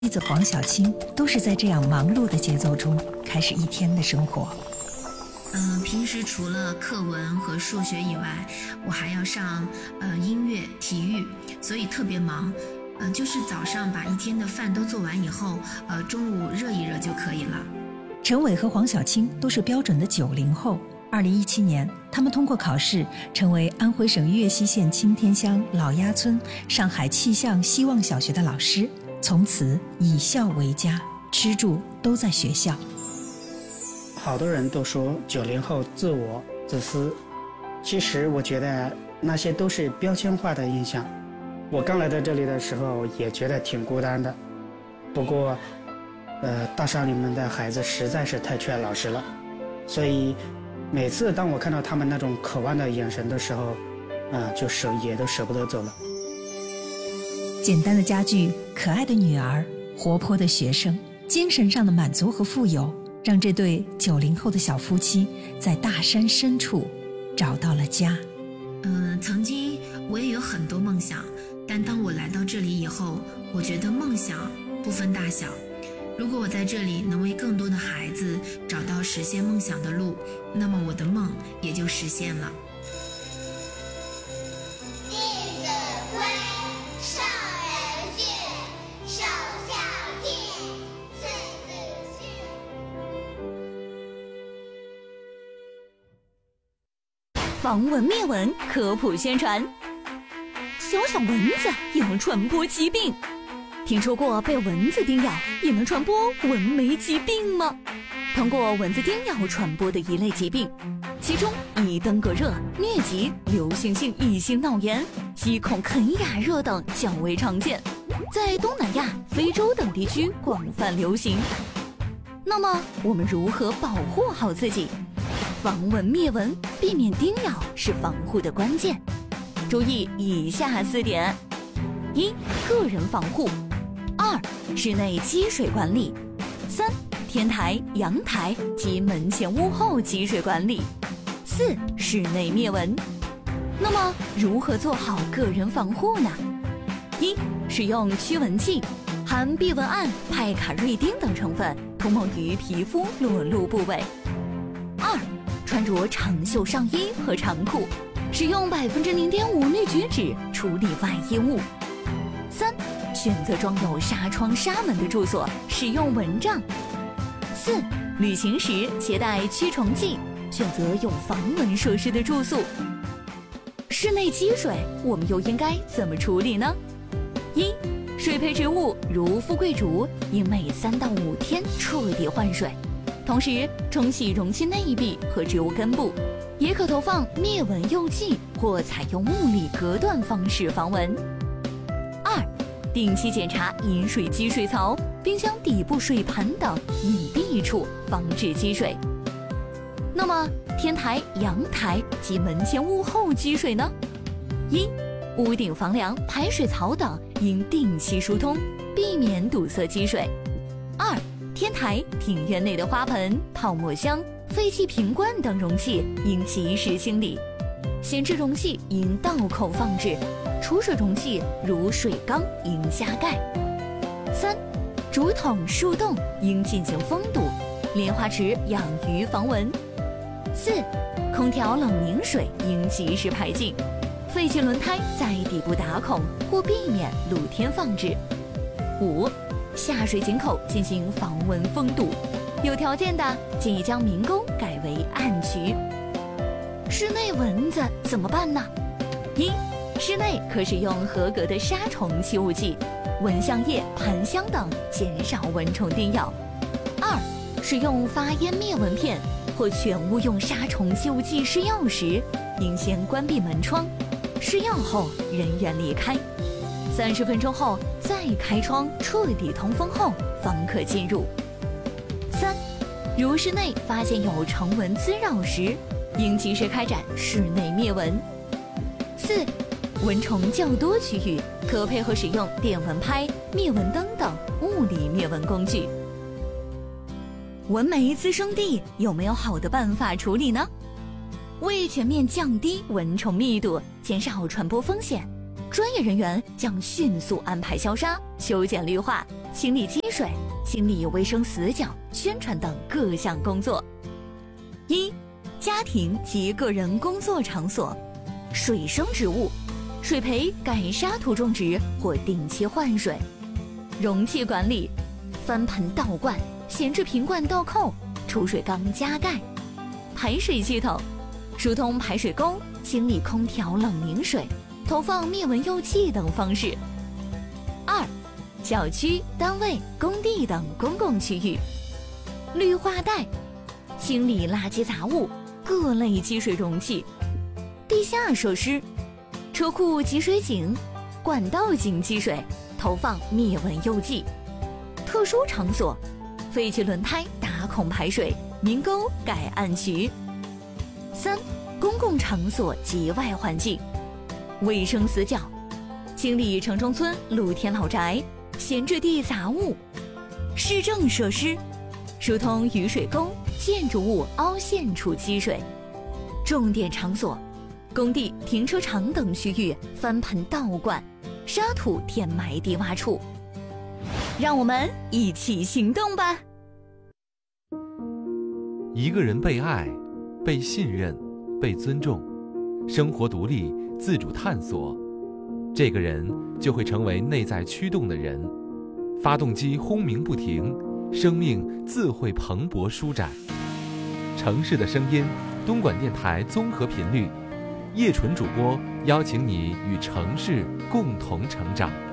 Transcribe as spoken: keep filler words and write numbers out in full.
妻子黄小青都是在这样忙碌的节奏中开始一天的生活。 嗯、呃，平时除了课文和数学以外，我还要上呃音乐、体育，所以特别忙。嗯、呃，就是早上把一天的饭都做完以后，呃，中午热一热就可以了。 陈伟和黄小青都是标准的九零后。二零一七年，他们通过考试成为安徽省岳西县青天乡老鸭村上海气象希望小学的老师，从此以校为家，吃住都在学校。 好多人都说九零后自我自私，其实我觉得那些都是标签化的印象。我刚来到这里的时候也觉得挺孤单的，不过呃，大山里面的孩子实在是太缺老师了，所以每次当我看到他们那种渴望的眼神的时候，啊、呃，就舍也都舍不得走了。 简单的家具，可爱的女儿，活泼的学生，精神上的满足和富有，让这对九零后的小夫妻在大山深处找到了家。 嗯、呃，曾经我也有很多梦想，但当我来到这里以后，我觉得梦想不分大小。如果我在这里能为更多的孩子找到实现梦想的路，那么我的梦也就实现了。 弟子规，上人训，首孝悌，次子训。防蚊灭蚊科普宣传：小小蚊子也能传播疾病。听说过被蚊子叮咬也能传播蚊媒疾病吗？通过蚊子叮咬传播的一类疾病，其中以登革热、疟疾、流行性异型脑炎、鸡孔肯雅热等较为常见，在东南亚、非洲等地区广泛流行。那么我们如何保护好自己？防蚊灭蚊，避免叮咬是防护的关键。注意以下四点：一、个人防护；二、室内积水管理；三、天台、阳台及门前屋后积水管理；四、室内灭蚊。那么如何做好个人防护呢？一、使用驱蚊剂，含避蚊胺、派卡瑞丁等成分，涂抹于皮肤裸露部位。二、穿着长袖上衣和长裤，使用百分之零点五氯菊酯处理外衣物。三、选择装有纱窗纱门的住所，使用蚊帐。四、旅行时携带驱虫剂，选择有防蚊设施的住宿。室内积水我们又应该怎么处理呢？一、水培植物如富贵竹应每三到五天彻底换水，同时冲洗容器内壁和植物根部，也可投放灭蚊诱剂或采用木力隔断方式防蚊。二、定期检查饮水机水槽、冰箱底部水盘等隐蔽处，防止积水。那么天台、阳台及门前屋后积水呢？一、屋顶房梁、排水槽等应定期疏通，避免堵塞积水。二、天台、庭院内的花盆、泡沫箱、废弃瓶罐等容器应及时清理，闲置容器应倒扣放置，储水容器如水缸应加盖。三、竹筒、树洞应进行封堵，莲花池养鱼防蚊。四、空调冷凝水应及时排净，废弃轮胎在底部打孔或避免露天放置。五、下水井口进行防蚊封堵，有条件的建议将明沟改为暗渠。室内蚊子怎么办呢？一、室内可使用合格的杀虫气雾剂、蚊香液、盘香等，减少蚊虫叮咬。二、使用发烟灭蚊片或全屋用杀虫气雾剂施药时，应先关闭门窗，施药后人员离开，三十分钟后再开窗彻底通风后方可进入。三、如室内发现有虫蚊滋扰时，应及时开展室内灭蚊。四、蚊虫较多区域可配合使用电蚊拍、灭蚊灯等物理灭蚊工具。蚊媒滋生地有没有好的办法处理呢？为全面降低蚊虫密度，减少传播风险，专业人员将迅速安排消杀、修剪绿化， 清理积水、清理卫生死角、宣传等各项工作。一、家庭及个人工作场所，水生植物，水培改沙土种植或定期换水。容器管理，翻盆倒灌、闲置瓶罐倒扣、储水缸加盖。排水系统，疏通排水沟、清理空调冷凝水、投放灭蚊诱剂等方式。二、小区、单位、工地等公共区域，绿化带，清理垃圾杂物、各类积水容器。地下设施，车库集水井、管道井积水，投放灭蚊诱剂。特殊场所，废弃轮胎打孔排水、明沟改暗渠。三、公共场所及外环境，卫生死角，清理城中村露天老宅、闲置地杂物。市政设施，疏通雨水沟、建筑物凹陷处积水。重点场所，工地、停车场等区域翻盆倒灌、沙土填埋地洼处。让我们一起行动吧！ 一个人被爱、被信任、被尊重，生活独立、自主探索，这个人就会成为内在驱动的人。发动机轰鸣不停，生命自会蓬勃舒展。城市的声音，东莞电台综合频率，叶纯主播邀请你与城市共同成长。